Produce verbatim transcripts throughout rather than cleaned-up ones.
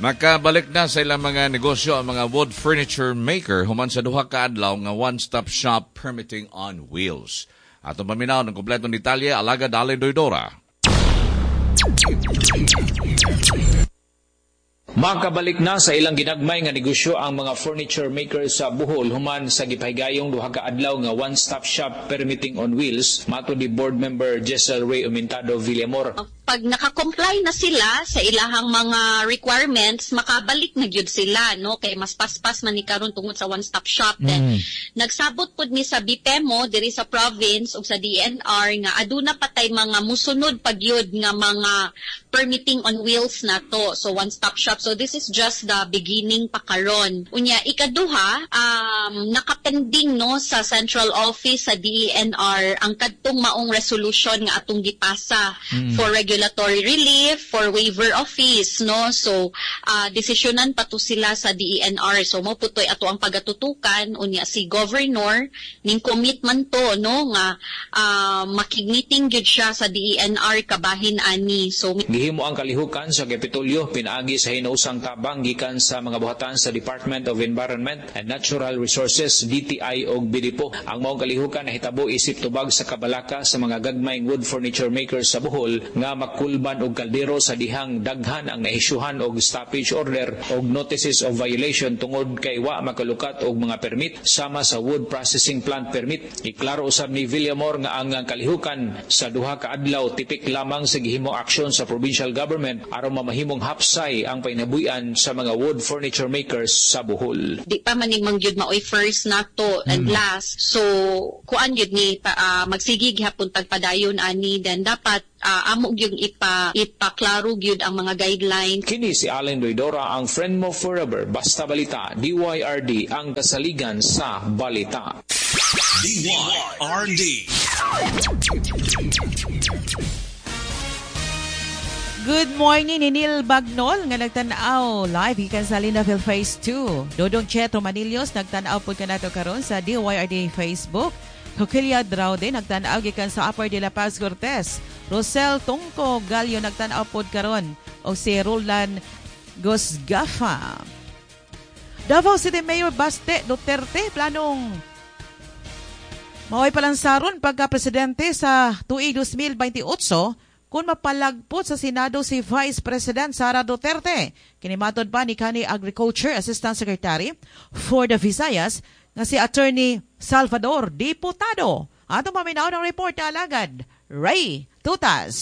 Makabalik na sa ilang mga negosyo ang mga wood furniture maker human sa duha ka adlaw nga one-stop shop permitting on wheels. Atong paminaw ng kompletong detalye, Alaga Dale Doydora. Makabalik na sa ilang ginagmay nga negosyo ang mga furniture makers sa Bohol human sa gipahigayong duha ka adlaw nga one-stop shop permitting on wheels, matud ni board member Jessel Ray Umintado Villamor. Pag naka-comply na sila sa ilahang mga requirements, makabalik na gyud sila, no? Kay mas paspas man ni karon tungod sa one-stop shop. Mm. Then nagsabot pud ni sa B P E M O diri sa province ug sa D N R nga aduna patay mga musunod pagyud nga mga permitting on wheels na to. So one-stop shop. So this is just the beginning pa karon. Unya ikaduha, um nakapending no sa central office sa D N R ang kadtong maong resolution nga atong gipasa mm. for regulatory relief, for waiver of fees, no? So, uh, desisyonan pa to sila sa D E N R. So, mo putoy ato ang pagatutukan, unya si governor, ning commitment to, no? Nga, uh, makigniting gyud siya sa D E N R kabahin ani. So, gihimo ang kalihukan sa Kapitolyo, pinaagi sa hinausang tabang gikan sa mga buhatan sa Department of Environment and Natural Resources, D T I o B D P O. Ang maong kalihukan na hitabo isip tubag sa kabalaka sa mga gagmayng wood furniture makers sa Bohol nga makulban og kaldero sa dihang daghan ang naisyuhan og stoppage order og notices of violation tungod kay wa makalukat og mga permit sama sa wood processing plant permit. Iklaro usab ni Villamor nga ang kalihukan sa duha ka adlaw tipik lamang sa gihimo aksyon sa provincial government aron mamahimong hapsay ang painabuyan sa mga wood furniture makers sa Bohol. Di pa man ning mangyud maoy first nato and hmm. last. So kuan gyud ni uh, magsigig hapon tagpadayon ani, then dapat uh, amo gyud ipa ipaklaro gyud ang mga guidelines. Kini si Allen Doydora, ang friend mo forever, basta balita, D Y R D ang kasaligan sa balita. D Y R D. Good morning ni Neil Bagnol nga nagtanaw live ikan sa Lindaville Phase two. Dodong Chetro Manilios nagtanaw pud kanato karon sa D Y R D Facebook. Hukilia Draude nagtanaw gikan sa Upper de la Paz Cortez. Rosel Tungko Galyo nagtanaw pud karon o si Roland Gosgafa. Davao City Mayor Baste Duterte planong maway palansaron pagka-presidente sa tuig twenty twenty-eight kung mapalagpot sa Senado si Vice President Sara Duterte. Kinimatod pa ni Kani Agriculture Assistant Secretary for the Visayas nga si Attorney Salvador Diputado. Atong maminaw ng report na alagad, Ray Tutas.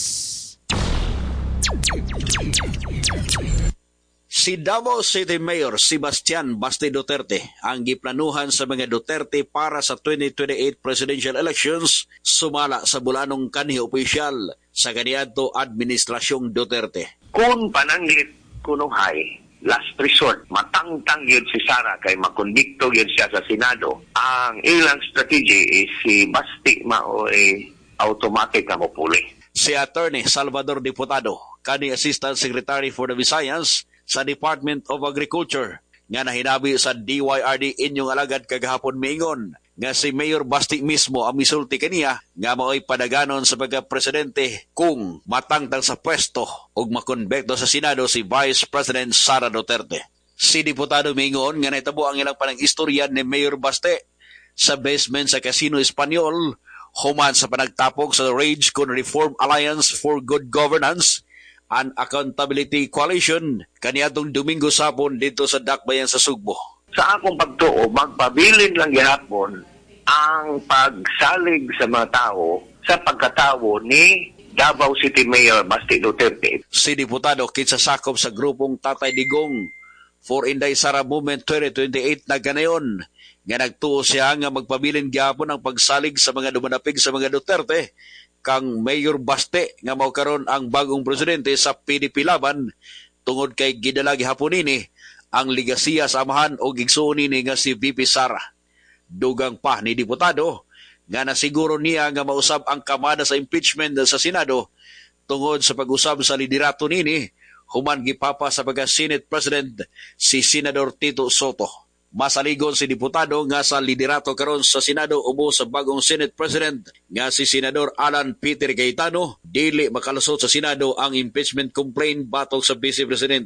Si Davao City Mayor Sebastian Baste Duterte ang giplanuhan sa mga Duterte para sa twenty twenty-eight presidential elections sumala sa bulanong kanhi opisyal sa kaniadto administrasyong Duterte. Kung pananglit kunuhay, last resort, matangtang yun si Sara kay makondikto yun siya sa Senado, ang ilang strategy is si Basti mao eh, automatic na mapuli. Si Attorney Salvador Diputado, kani Assistant Secretary for the Visayas sa Department of Agriculture, nga nahinabi sa D Y R D inyong alagad kagahapon miingon nga si Mayor Basti mismo ang misulti kaniya nga mao'y padaganon sa pagka-presidente kung matangtang sa pwesto o makonbekto sa Senado si Vice President Sara Duterte. Si Diputado miingon nga naitabo ang ilang panang istorya ni Mayor Baste sa basement sa Casino Espanyol human sa panagtapok sa Rage con Reform Alliance for Good Governance and Accountability Coalition kaniadtong Domingo sapon dito sa Dakbayan sa Sugbo. Sa akong pagtuo, magpabilin lang gihapon ang pagsalig sa mga tao sa pagkatawo ni Davao City Mayor Basti Duterte. Si Diputado kinsasakop sa grupong Tatay Digong for Inday Sara Movement twenty twenty-eight na ganayon nga nagtuo siya nga magpabilin gihapon ang pagsalig sa mga dumanapig sa mga Duterte kang Mayor Baste nga mao karon ang bagong presidente sa P D P laban tungod kay gidala gihapon ini ang ligasiya sa amahan o gigsuon ni nga si V P Sara. Dugang pa ni Diputado nga nasiguro niya nga mausab ang kamada sa impeachment sa Senado tungod sa pag-usab sa liderato nini human gipapa sa pagka-Senate President si Senador Tito Soto. Masaligon si Diputado nga sa liderato karon sa Senado ubo sa bagong Senate President nga si Senador Alan Peter Cayetano dili makalusot sa Senado ang impeachment complaint batok sa Vice Presidente.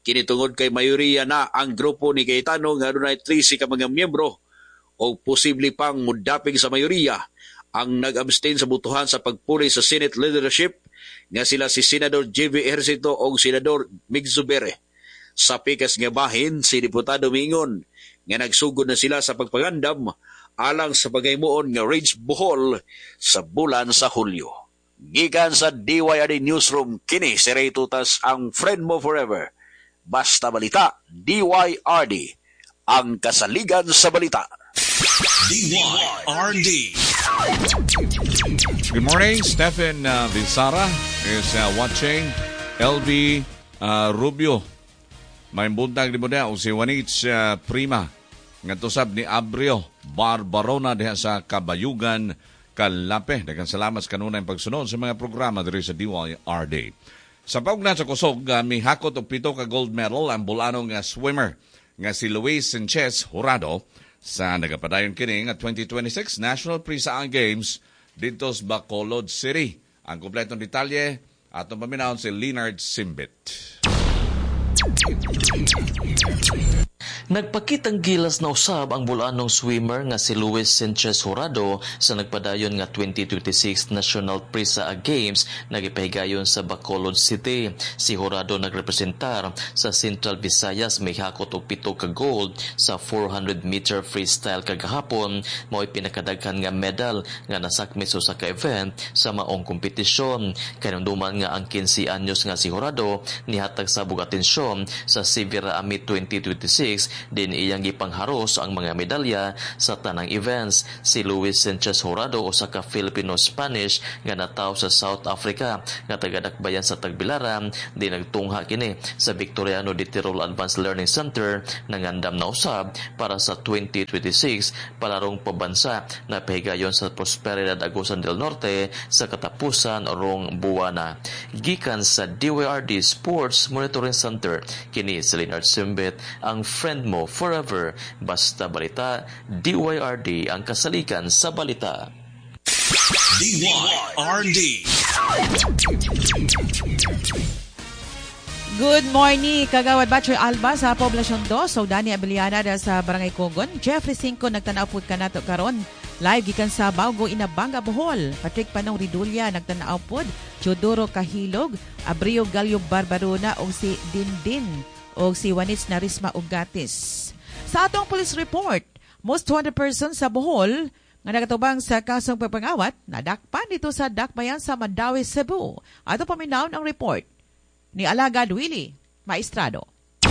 Kini tungod kay mayoriya na ang grupo ni Cayetano nga dunay trese ka mga miyembro o posible pang mudaping sa mayoriya ang nag-abstain sa butuhan sa pagpuli sa Senate leadership nga sila si Senador J V Ejercito o Senador Mig Zubere. Sa pikas nga bahin, si Diputado mingon nga nagsugod na sila sa pagpagandam alang sa pagaymuon nga Rage Bohol sa bulan sa Hulyo. Gikan sa D Y R D Newsroom, kini si Ray Tutas, ang friend mo forever. Basta balita, D Y R D, ang kasaligan sa balita. D Y R D. Good morning, Stephen uh, Vilsara is uh, watching. L B uh, Rubio, may buntag di mo na, o si Juanich uh, Prima, nga tusab ni Abrio Barbarona diha sa Kabayugan, Kalape. Daghang salamat sa kanunay pagsunod sa mga programa diri sa D Y R D. Sa paugnan sa kusog, uh, may hakot og pito ka gold medal ang bulanong uh, swimmer nga si Luis Sanchez Jurado sa nagapadayon kini nga twenty twenty-six National Prisaan Games dito sa Bacolod City. Ang kompletong detalye atong paminahon si Leonard Simbit. Nagpakitang gilas na usab ang bulanong swimmer nga si Luis Sanchez Jurado sa nagpadayon nga twenty twenty-six National Prisa Games nagipahigayon sa Bacolod City. Si Jurado nagrepresentar sa Central Visayas, may hakot og pito ka gold sa four hundred meter freestyle kagahapon. Mao'y pinakadaghan nga medal nga nasakmit sa ka event sa maong kompetisyon. Kanunduman nga ang fifteen anyos nga si Jurado nihatag sa bug atensyon sa Sivira Ami twenty twenty-six. Din iyang gipangharos ang mga medalya sa tanang events. Si Luis Sanchez Jurado usa ka Filipino-Spanish nga nataw sa South Africa nga taga-dakbayan sa Tagbilaran. Di nagtungha kini sa Victoriano de Tirol Advanced Learning Center nangandam na usab para sa twenty twenty-six palarong pabansa na pahigayon sa Prosperidad Agusan del Norte sa katapusan rong buwana. Gikan sa D Y R D Sports Monitoring Center, kini si Leonard Simbit, ang friend mo forever. Basta balita, D Y R D, ang kasalikan sa balita. D Y R D. Good morning, Kagawad Batchoy Alba sa Poblasyon two. So, Dani Abiliana sa Barangay Kogon. Jeffrey Cinco nagtanaw po ka nato karon. Live gikan sa Baugo Inabanga, Bohol. Patrick Panong Ridulya nagtanaw po. Chodoro Kahilog, Abrio Galyo Barbarona o si Dindin o si Juanich Narisma Ugatis. Sa atong police report, most wanted person sa Bohol nga nagatubang sa kasong pagpangawat nadakpan dito sa dakbayan sa Mandawi, Cebu. Ato paminawon ang report ni Alagad Willie Maestrado.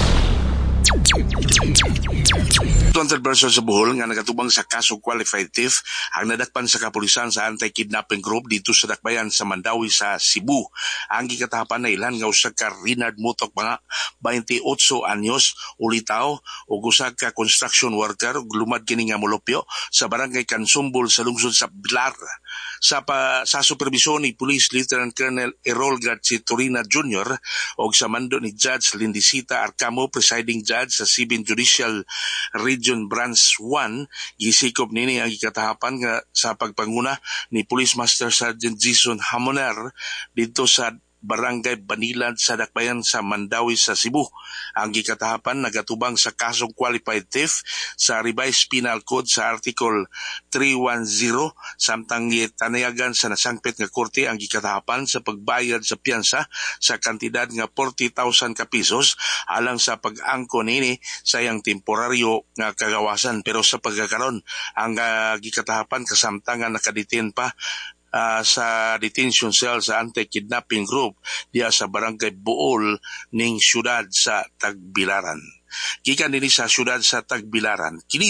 Wanted person sa Bohol nga nagatubang sa kasong qualified thief ang nadakpan sa kapulisan sa anti-kidnapping group dito sa dakbayan sa Mandawi sa Cebu. Ang gikatahapan na ilan nga usa ka Renard Mutok mga twenty-eight anyos ulitaw o usa ka construction worker lumad kini nga molupyo sa barangay Kansumbol sa lungsod sa Bilar. Sa pa, sa supervisyon ni Police Lieutenant Colonel Errol Gatchitorina Junior o sa mando ni Judge Lindisita Arcamo, presiding judge sa seventh Judicial Region Branch one, gisikop nini ang ikatahapan nga sa pagpanguna ni Police Master Sergeant Jason Hamoner dito sa Barangay Banilan sa dakbayan sa Mandawi sa Cebu. Ang gikatahapan nagatubang sa kasong qualified thief sa Revised Penal Code sa Article three ten, samtang tanayagan sa nasangpit nga korte ang gikatahapan sa pagbayad sa piyansa sa kantidad nga forty thousand ka pesos alang sa pag-angko nini sa iyang temporaryo nga kagawasan. Pero sa pagkakaroon ang uh, gikatahapan kasamtangan nakadetain pa Uh, sa detention cell sa anti-kidnapping group diya sa Barangay Buol ning siyudad sa Tagbilaran. Gikan dinhi sa siyudad sa Tagbilaran, kini